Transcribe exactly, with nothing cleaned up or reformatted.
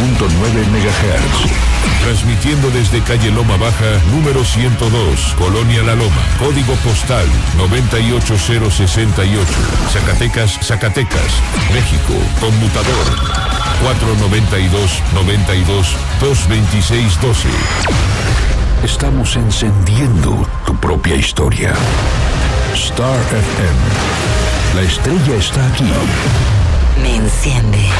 punto nueve megahertz. Transmitiendo desde calle Loma Baja, número ciento dos, Colonia La Loma, código postal noventa y ocho cero sesenta y ocho, Zacatecas, Zacatecas, México, conmutador cuatro noventa y dos, noventa y dos, dos veintiséis doce. Estamos encendiendo tu propia historia. Star F M. La estrella está aquí. Me enciende.